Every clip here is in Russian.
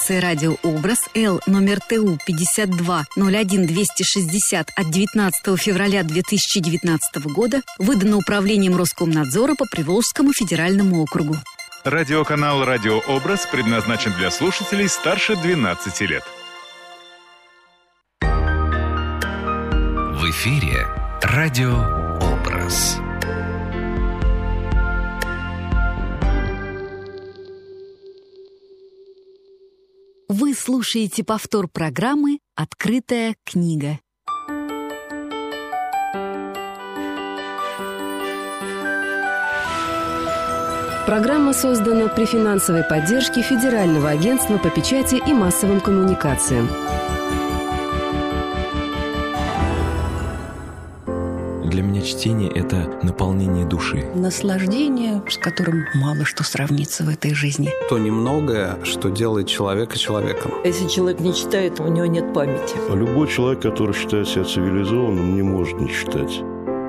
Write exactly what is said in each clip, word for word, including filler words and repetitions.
станция «Радиообраз» Л номер Т У пятьдесят два ноль один двести шестьдесят от девятнадцатого февраля две тысячи девятнадцатого года выдано Управлением Роскомнадзора по Приволжскому федеральному округу. Радиоканал «Радиообраз» предназначен для слушателей старше двенадцати лет. В эфире «Радиообраз». Вы слушаете повтор программы «Открытая книга». Программа создана при финансовой поддержке Федерального агентства по печати и массовым коммуникациям. Для меня чтение – это наполнение души. Наслаждение, с которым мало что сравнится в этой жизни. То немногое, что делает человека человеком. Если человек не читает, у него нет памяти. Любой человек, который считает себя цивилизованным, не может не читать.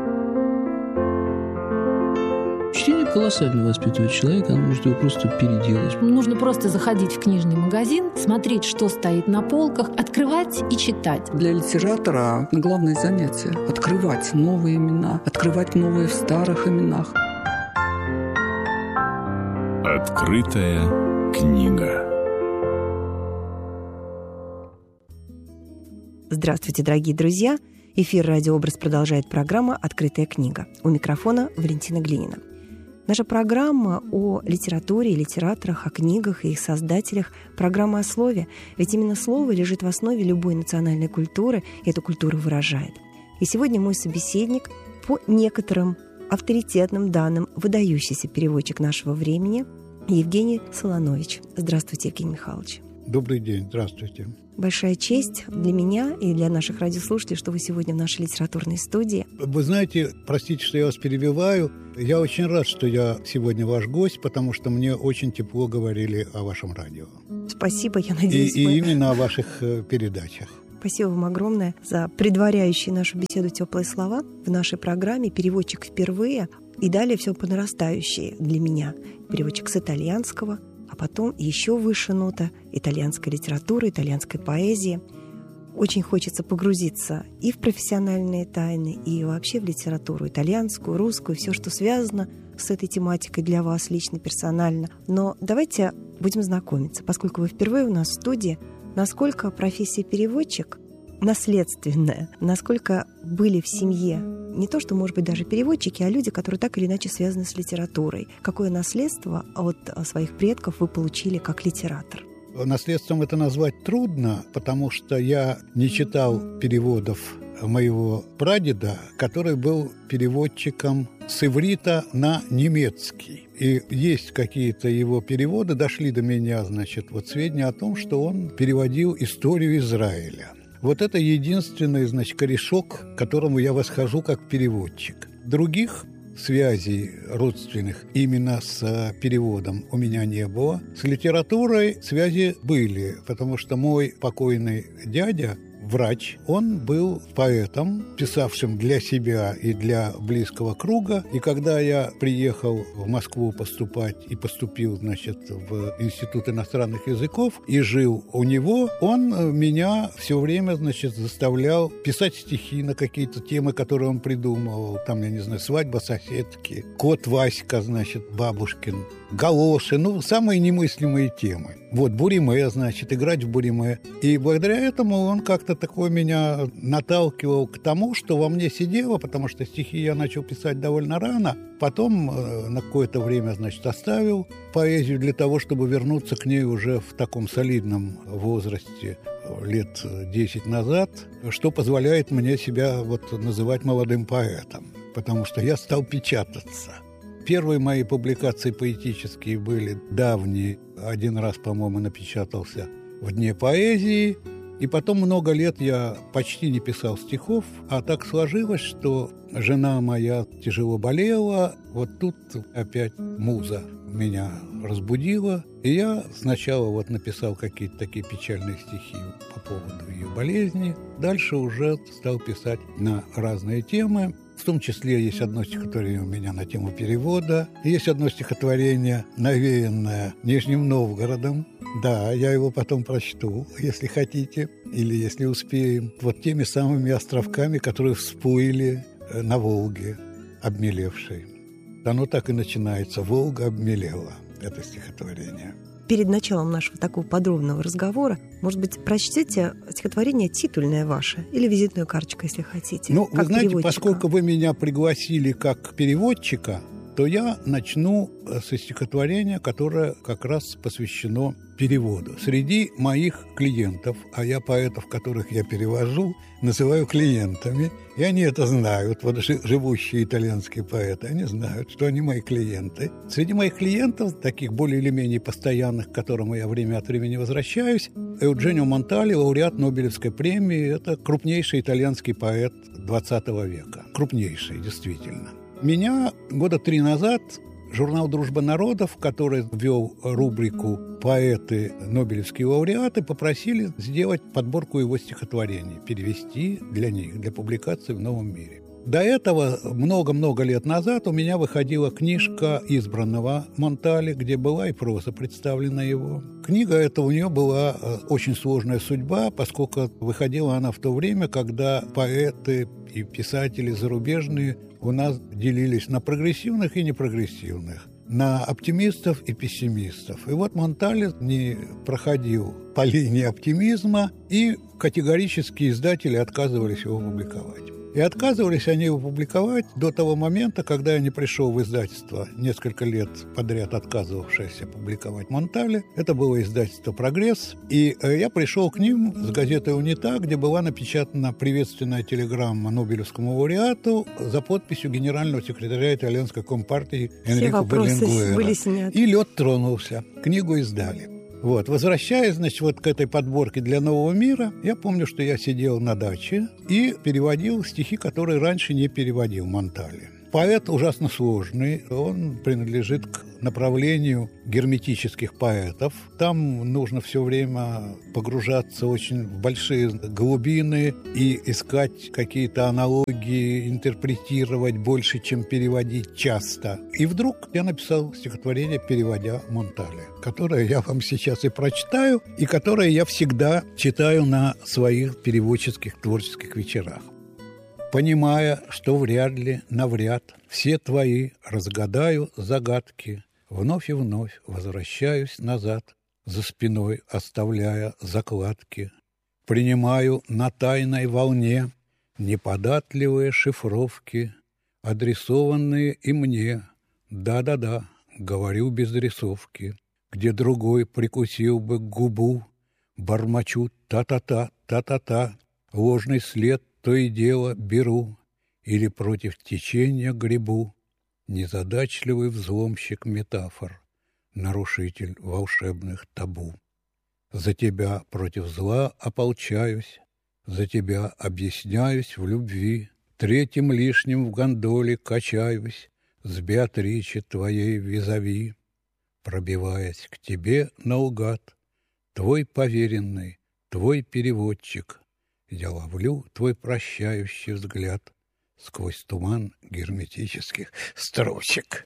Чтение колоссально воспитывает человека, оно может его просто переделать. Нужно просто заходить в книжный магазин, смотреть, что стоит на полках, открывать и читать. Для литератора главное занятие – открывать новые имена, открывать новые в старых именах. Открытая книга. Здравствуйте, дорогие друзья! Эфир «Радиообраз» продолжает программа «Открытая книга». У микрофона Валентина Глинина. Наша программа о литературе и литераторах, о книгах и их создателях, программа о слове. Ведь именно слово лежит в основе любой национальной культуры, и эту культуру выражает. И сегодня мой собеседник, по некоторым авторитетным данным, выдающийся переводчик нашего времени, Евгений Солонович. Здравствуйте, Евгений Михайлович. Добрый день, здравствуйте. Большая честь для меня и для наших радиослушателей, что вы сегодня в нашей литературной студии. Вы знаете, простите, что я вас перебиваю. Я очень рад, что я сегодня ваш гость, потому что мне очень тепло говорили о вашем радио. Спасибо, я надеюсь. И, вы... и именно о ваших э, передачах. Спасибо вам огромное за предваряющие нашу беседу теплые слова в нашей программе. Переводчик впервые, и далее все по нарастающей для меня. Переводчик с итальянского, а потом еще выше нота итальянской литературы, итальянской поэзии. Очень хочется погрузиться и в профессиональные тайны, и вообще в литературу итальянскую, русскую, все, что связано с этой тематикой для вас лично, персонально. Но давайте будем знакомиться, поскольку вы впервые у нас в студии, насколько профессия переводчик наследственная, насколько были в семье не то, что, может быть, даже переводчики, а люди, которые так или иначе связаны с литературой. Какое наследство от своих предков вы получили как литератор? Наследством это назвать трудно, потому что я не читал переводов моего прадеда, который был переводчиком с иврита на немецкий. И есть какие-то его переводы, дошли до меня, значит, вот сведения о том, что он переводил историю Израиля. Вот это единственный, значит, корешок, к которому я восхожу как переводчик. Других связей родственных именно с переводом у меня не было. С литературой связи были, потому что мой покойный дядя, врач, он был поэтом, писавшим для себя и для близкого круга. И когда я приехал в Москву поступать и поступил, значит, в Институт иностранных языков и жил у него, он меня все время, значит, заставлял писать стихи на какие-то темы, которые он придумывал. Там, я не знаю, «Свадьба соседки», «Кот Васька», значит, бабушкин, галоши, ну, самые немыслимые темы. Вот, буриме, значит, играть в буриме. И благодаря этому он как-то такой меня наталкивал к тому, что во мне сидело, потому что стихи я начал писать довольно рано. Потом э, на какое-то время, значит, оставил поэзию для того, чтобы вернуться к ней уже в таком солидном возрасте, лет десять назад, что позволяет мне себя вот называть молодым поэтом, потому что я стал печататься. Первые мои публикации поэтические были давние. Один раз, по-моему, напечатался в «Дне поэзии». И потом много лет я почти не писал стихов. А так сложилось, что жена моя тяжело болела. Вот тут опять муза меня разбудила. И я сначала вот написал какие-то такие печальные стихи по поводу ее болезни. Дальше уже стал писать на разные темы. В том числе есть одно стихотворение у меня на тему перевода. Есть одно стихотворение, навеянное Нижним Новгородом. Да, я его потом прочту, если хотите, или если успеем. Вот теми самыми островками, которые всплыли на Волге, обмелевшей. Оно так и начинается. «Волга обмелела». Это стихотворение. Перед началом нашего такого подробного разговора, может быть, прочтите стихотворение титульное ваше или визитную карточку, если хотите. Ну, вы знаете, поскольку вы меня пригласили как переводчика, то я начну со стихотворения, которое как раз посвящено переводу. Среди моих клиентов, а я поэтов, которых я перевожу, называю клиентами, и они это знают, вот живущие итальянские поэты, они знают, что они мои клиенты. Среди моих клиентов, таких более или менее постоянных, к которым я время от времени возвращаюсь, Eugenio Montale, лауреат Нобелевской премии, это крупнейший итальянский поэт двадцатого века. Крупнейший, действительно. Меня года три назад журнал «Дружба народов», который ввел рубрику «Поэты, нобелевские лауреаты», попросили сделать подборку его стихотворений, перевести для них, для публикации в «Новом мире». До этого, много-много лет назад, у меня выходила книжка избранного Монтале, где была и проза представлена его. Книга эта у нее была очень сложная судьба, поскольку выходила она в то время, когда поэты и писатели зарубежные у нас делились на прогрессивных и непрогрессивных, на оптимистов и пессимистов. И вот Монтале не проходил по линии оптимизма, и категорически издатели отказывались его публиковать. И отказывались они его публиковать до того момента, когда я не пришел в издательство, несколько лет подряд отказывавшееся публиковать Монтале. Это было издательство «Прогресс». И я пришел к ним с газетой «Унита», где была напечатана приветственная телеграмма Нобелевскому лауреату за подписью генерального секретаря итальянской компартии Энрико Берлингуэра. И лед тронулся. Книгу издали. Вот, возвращаясь, значит, вот к этой подборке для «Нового мира», я помню, что я сидел на даче и переводил стихи, которые раньше не переводил Монтале. Поэт ужасно сложный, он принадлежит к направлению герметических поэтов. Там нужно все время погружаться очень в большие глубины и искать какие-то аналогии, интерпретировать больше, чем переводить часто. И вдруг я написал стихотворение, переводя Монтале, которое я вам сейчас и прочитаю, и которое я всегда читаю на своих переводческих творческих вечерах. Понимая, что вряд ли, навряд, все твои разгадаю загадки, вновь и вновь возвращаюсь назад, за спиной оставляя закладки. Принимаю на тайной волне неподатливые шифровки, адресованные и мне. Да-да-да, говорю без рисовки, где другой прикусил бы губу, бормочу та-та-та, та-та-та, ложный след то и дело беру или против течения гребу. Незадачливый взломщик метафор, нарушитель волшебных табу. За тебя против зла ополчаюсь, за тебя объясняюсь в любви, третьим лишним в гондоле качаюсь с Беатриче твоей визави, пробиваясь к тебе наугад, твой поверенный, твой переводчик. Я ловлю твой прощающий взгляд сквозь туман герметических строчек.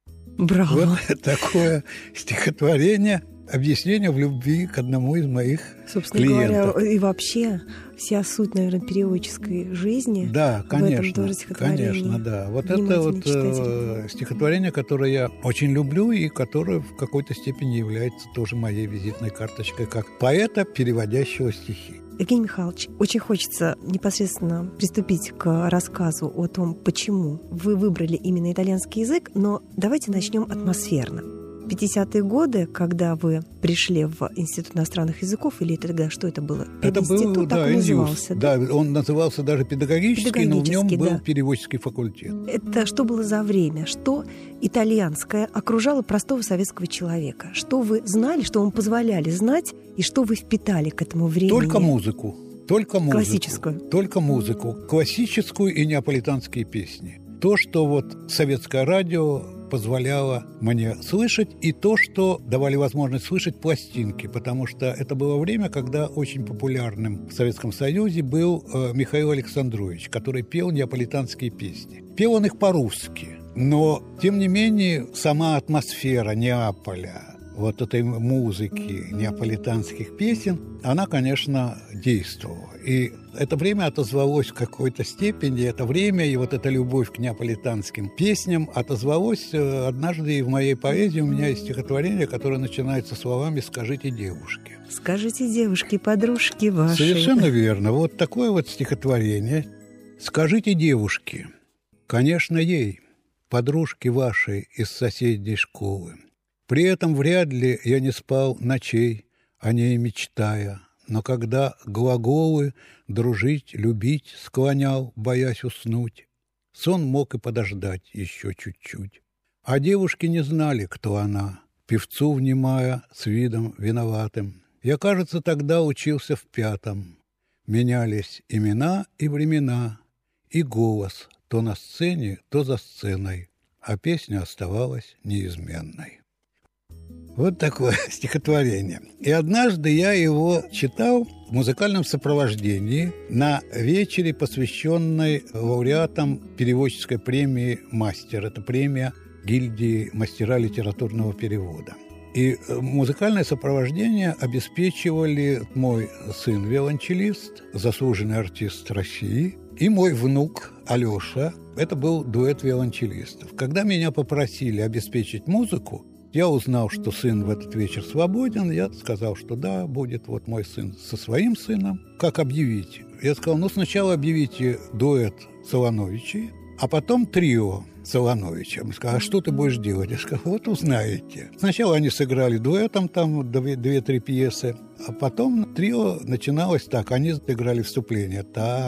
Браво! Вот такое стихотворение, объяснение в любви к одному из моих Собственно клиентов. Говоря, и вообще вся суть, наверное, переводческой жизни. Да, конечно, в этом тоже стихотворении. Конечно, да. Вот это вот э, стихотворение, которое я очень люблю и которое в какой-то степени является тоже моей визитной карточкой как поэта, переводящего стихи. Евгений Михайлович, очень хочется непосредственно приступить к рассказу о том, почему вы выбрали именно итальянский язык, но давайте начнем атмосферно. В пятидесятые годы, когда вы пришли в Институт иностранных языков, или тогда что это было? Это институт был, так да, и назывался, да? Да, он назывался даже педагогический, педагогический, но в нем был да. переводческий факультет. Это что было за время? Что итальянское окружало простого советского человека? Что вы знали, что вам позволяли знать, и что вы впитали к этому времени? Только музыку. Только музыку. Классическую? Только музыку. Классическую и неаполитанские песни. То, что вот советское радио позволяло мне слышать, и то, что давали возможность слышать пластинки, потому что это было время, когда очень популярным в Советском Союзе был э, Михаил Александрович, который пел неаполитанские песни. Пел он их по-русски, но, тем не менее, сама атмосфера Неаполя, вот этой музыки, неаполитанских песен, она, конечно, действовала. И это время отозвалось в какой-то степени, это время и вот эта любовь к неаполитанским песням отозвалось однажды и в моей поэзии. У меня есть стихотворение, которое начинается словами «Скажите девушке». Скажите девушке, подружки ваши. Совершенно верно. Вот такое вот стихотворение. «Скажите девушке, конечно, ей, подружке вашей из соседней школы. При этом вряд ли я не спал ночей, о ней мечтая, но когда глаголы дружить, любить склонял, боясь уснуть, сон мог и подождать еще чуть-чуть. А девушки не знали, кто она, певцу внимая с видом виноватым. Я, кажется, тогда учился в пятом. Менялись имена и времена, и голос то на сцене, то за сценой, а песня оставалась неизменной». Вот такое стихотворение. И однажды я его читал в музыкальном сопровождении на вечере, посвященной лауреатам переводческой премии «Мастер». Это премия гильдии мастера литературного перевода. И музыкальное сопровождение обеспечивали мой сын-виолончелист, заслуженный артист России, и мой внук Алеша. Это был дуэт виолончелистов. Когда меня попросили обеспечить музыку, я узнал, что сын в этот вечер свободен. Я сказал, что да, будет вот мой сын со своим сыном. Как объявить? Я сказал, ну, сначала объявите дуэт Солоновичей, а потом трио Солоновича. Он сказал, а что ты будешь делать? Я сказал, вот узнаете. Сначала они сыграли дуэтом, там две-три пьесы, а потом трио начиналось так. Они играли вступление. Та